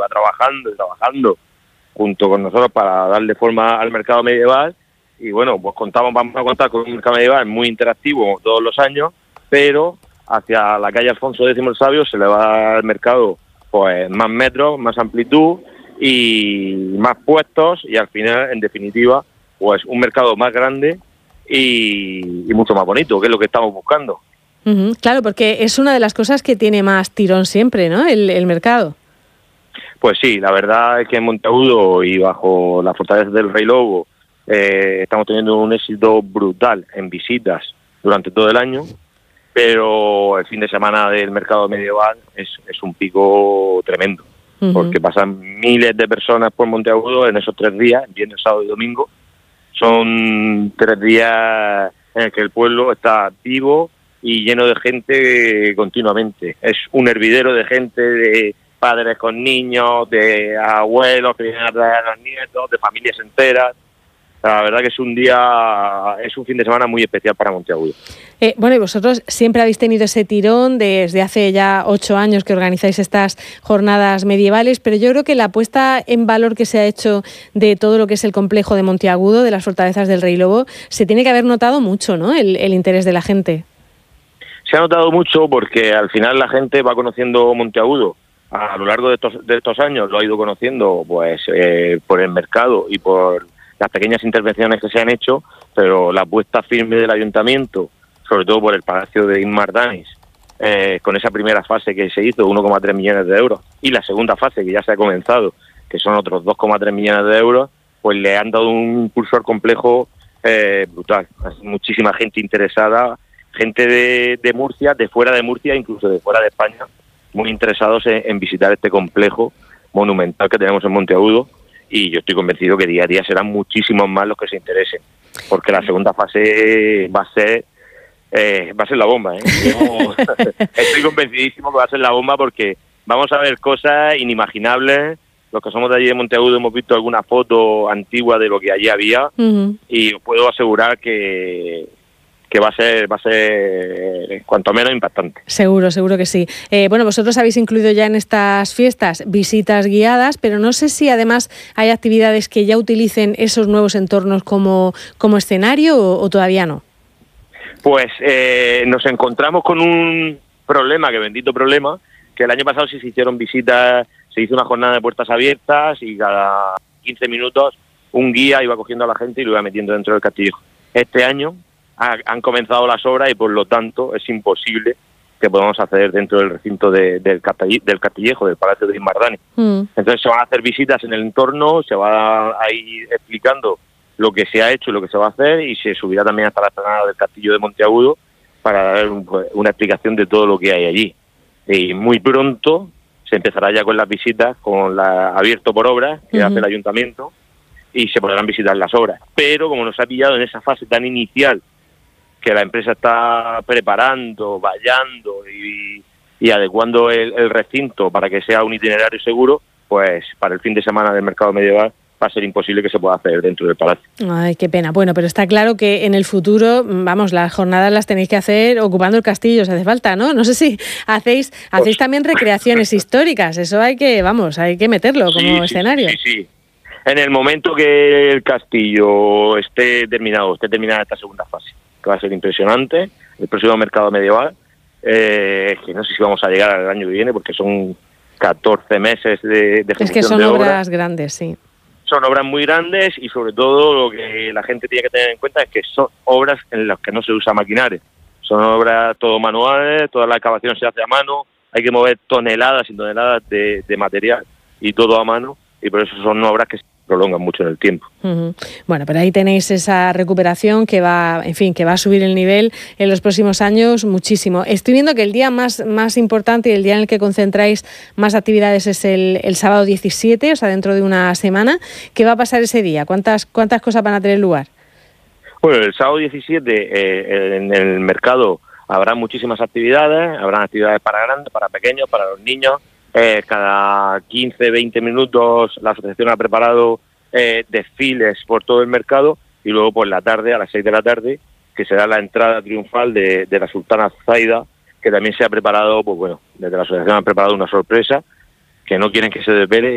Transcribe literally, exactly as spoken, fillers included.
lleva trabajando y trabajando junto con nosotros para darle forma al mercado medieval. Y bueno, pues contamos, vamos a contar con un mercado medieval muy interactivo como todos los años, pero hacia la calle Alfonso X el Sabio se le va a dar al mercado pues más metros, más amplitud y más puestos, y al final, en definitiva, pues un mercado más grande y, y mucho más bonito, que es lo que estamos buscando. Uh-huh, claro, porque es una de las cosas que tiene más tirón siempre, ¿no?, el, el mercado. Pues sí, la verdad es que en Monteagudo y bajo la fortaleza del Rey Lobo eh, estamos teniendo un éxito brutal en visitas durante todo el año, pero el fin de semana del mercado medieval es, es un pico tremendo, uh-huh. porque pasan miles de personas por Monteagudo en esos tres días, viernes, sábado y domingo. Son tres días en el que el pueblo está vivo y lleno de gente continuamente. Es un hervidero de gente, de padres con niños, de abuelos que vienen a traer a los nietos, de familias enteras. La verdad que es un día, es un fin de semana muy especial para Monteagudo. Eh, bueno, y vosotros siempre habéis tenido ese tirón desde hace ya ocho años que organizáis estas jornadas medievales, pero yo creo que la puesta en valor que se ha hecho de todo lo que es el complejo de Monteagudo, de las fortalezas del Rey Lobo, se tiene que haber notado mucho, ¿no?, el, el interés de la gente. Se ha notado mucho porque al final la gente va conociendo Monteagudo. A lo largo de estos, de estos años lo ha ido conociendo pues eh, por el mercado y por las pequeñas intervenciones que se han hecho, pero la apuesta firme del ayuntamiento, sobre todo por el Palacio de Inmardanis, eh, con esa primera fase que se hizo, uno coma tres millones de euros, y la segunda fase que ya se ha comenzado, que son otros dos coma tres millones de euros, pues le han dado un impulso al complejo eh, brutal. Hay muchísima gente interesada, gente de, de Murcia, de fuera de Murcia, incluso de fuera de España, muy interesados en, en visitar este complejo monumental que tenemos en Monteagudo, y yo estoy convencido que día a día serán muchísimos más los que se interesen, porque la segunda fase va a ser eh, va a ser la bomba, ¿eh? Yo estoy convencidísimo que va a ser la bomba, porque vamos a ver cosas inimaginables. Los que somos de allí de Monteagudo hemos visto alguna foto antigua de lo que allí había, uh-huh. y os puedo asegurar que que va a ser va a ser cuanto menos impactante. Seguro, seguro que sí. Eh, bueno, vosotros habéis incluido ya en estas fiestas visitas guiadas, pero no sé si además hay actividades que ya utilicen esos nuevos entornos como, como escenario o, o todavía no. Pues eh, nos encontramos con un problema, que bendito problema, que el año pasado sí se hicieron visitas, se hizo una jornada de puertas abiertas y cada quince minutos un guía iba cogiendo a la gente y lo iba metiendo dentro del castillo. Este año han comenzado las obras y por lo tanto es imposible que podamos hacer dentro del recinto de, del, Castille, del Castillejo, del Palacio de Inmardanis. Mm. Entonces se van a hacer visitas en el entorno, se va a ir explicando lo que se ha hecho y lo que se va a hacer, y se subirá también hasta la explanada del Castillo de Monteagudo para dar un, pues, una explicación de todo lo que hay allí. Y muy pronto se empezará ya con las visitas, con la abierto por obras que uh-huh. hace el ayuntamiento, y se podrán visitar las obras. Pero como nos ha pillado en esa fase tan inicial, que la empresa está preparando, vallando y, y adecuando el, el recinto para que sea un itinerario seguro, pues para el fin de semana del mercado medieval va a ser imposible que se pueda hacer dentro del palacio. Ay, qué pena. Bueno, pero está claro que en el futuro, vamos, las jornadas las tenéis que hacer ocupando el castillo, si hace falta, ¿no? No sé si hacéis hacéis pues, también recreaciones históricas, eso hay que, vamos, hay que meterlo como sí, escenario. Sí, sí, sí. En el momento que el castillo esté terminado, esté terminada esta segunda fase, que va a ser impresionante, el próximo mercado medieval, eh, que no sé si vamos a llegar al año que viene, porque son catorce meses de, de ejecución de obras. Es que son obras grandes, sí. Son obras muy grandes y sobre todo lo que la gente tiene que tener en cuenta es que son obras en las que no se usa maquinaria. Son obras todo manuales, toda la excavación se hace a mano, hay que mover toneladas y toneladas de, de material y todo a mano, y por eso son obras que se prolongan mucho en el tiempo. Uh-huh. Bueno, pero ahí tenéis esa recuperación que va, en fin, que va a subir el nivel en los próximos años muchísimo. Estoy viendo que el día más, más importante y el día en el que concentráis más actividades es el, el sábado diecisiete, o sea, dentro de una semana. ¿Qué va a pasar ese día? ¿Cuántas, cuántas cosas van a tener lugar? Bueno, el sábado diecisiete eh, en el mercado habrá muchísimas actividades, habrán actividades para grandes, para pequeños, para los niños. Eh, cada quince, veinte minutos la asociación ha preparado eh, desfiles por todo el mercado, y luego por la tarde, a las seis de la tarde, que será la entrada triunfal de, de la Sultana Zaida, que también se ha preparado, pues bueno, desde la asociación han preparado una sorpresa que no quieren que se desvele.